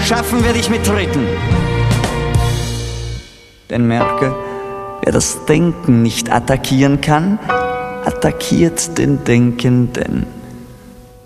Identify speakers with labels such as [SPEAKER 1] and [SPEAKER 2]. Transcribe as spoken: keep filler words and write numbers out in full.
[SPEAKER 1] schaffen wir dich mit Treten. Denn merke, wer das Denken nicht attackieren kann, attackiert den Denkenden.